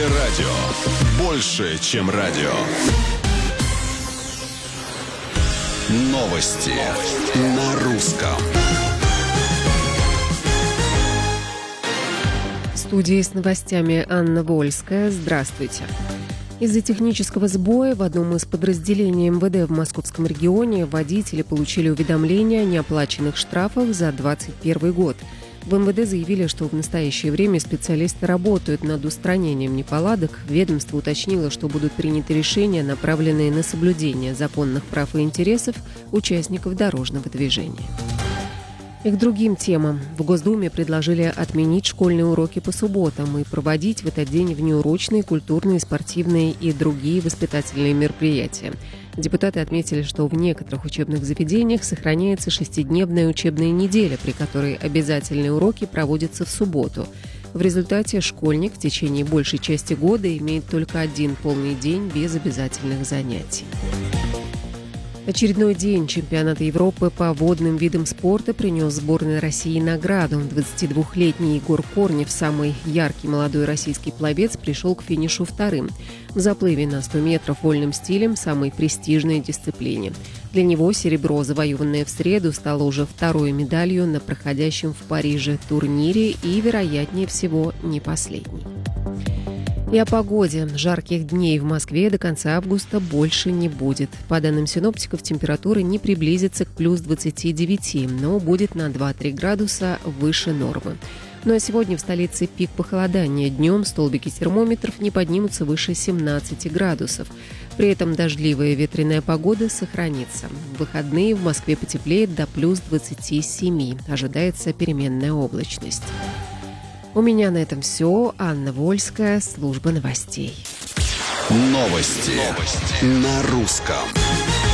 Радио. Больше, чем радио. Новости на русском. В студии с новостями Анна Вольская. Здравствуйте. Из-за технического сбоя в одном из подразделений МВД в Московском регионе водители получили уведомления о неоплаченных штрафах за 2021 год. В МВД заявили, что в настоящее время специалисты работают над устранением неполадок. Ведомство уточнило, что будут приняты решения, направленные на соблюдение законных прав и интересов участников дорожного движения. И к другим темам. В Госдуме предложили отменить школьные уроки по субботам и проводить в этот день внеурочные, культурные, спортивные и другие воспитательные мероприятия. Депутаты отметили, что в некоторых учебных заведениях сохраняется шестидневная учебная неделя, при которой обязательные уроки проводятся в субботу. В результате школьник в течение большей части года имеет только один полный день без обязательных занятий. Очередной день чемпионата Европы по водным видам спорта принес сборной России награду. 22-летний Егор Корнев, самый яркий молодой российский пловец, пришел к финишу вторым. В заплыве на 100 метров вольным стилем, самой престижной дисциплине. Для него серебро, завоеванное в среду, стало уже второй медалью на проходящем в Париже турнире и, вероятнее всего, не последней. И о погоде. Жарких дней в Москве до конца августа больше не будет. По данным синоптиков, температура не приблизится к плюс 29, но будет на 2-3 градуса выше нормы. Ну а сегодня в столице пик похолодания. Днем столбики термометров не поднимутся выше 17 градусов. При этом дождливая ветреная погода сохранится. В выходные в Москве потеплеет до плюс 27. Ожидается переменная облачность. У меня на этом все. Анна Вольская, служба новостей. Новости на русском.